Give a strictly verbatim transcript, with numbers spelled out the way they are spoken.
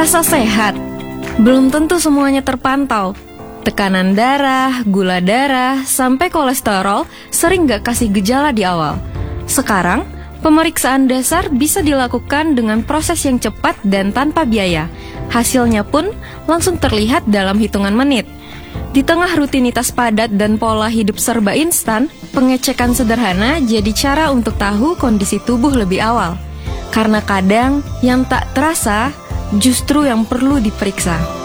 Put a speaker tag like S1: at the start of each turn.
S1: Terasa sehat? Belum tentu semuanya terpantau. Tekanan darah, gula darah, sampai kolesterol sering gak kasih gejala di awal. Sekarang, pemeriksaan dasar bisa dilakukan dengan proses yang cepat dan tanpa biaya. Hasilnya pun langsung terlihat dalam hitungan menit. Di tengah rutinitas padat dan pola hidup serba instan, pengecekan sederhana jadi cara untuk tahu kondisi tubuh lebih awal. Karena kadang yang tak terasa justru yang perlu diperiksa.